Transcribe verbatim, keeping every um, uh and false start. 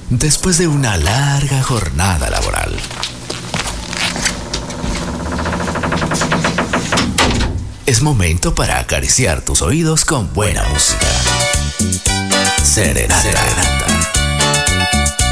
después de una larga jornada laboral. Es momento para acariciar tus oídos con buena música. Serenata. Serenata.